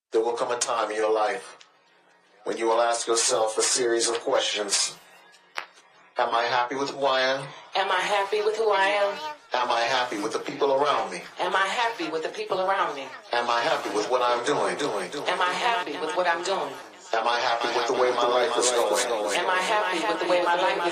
There will come a time in your life when you will ask yourself a series of questions. Am I happy with who I am? Am I happy with who I am? Am I happy with the people around me? Am I happy with the people around me? Am I happy with what I'm doing? Am I happy with what I'm doing? Am I happy with the way my life is going? Am I happy with the way my life is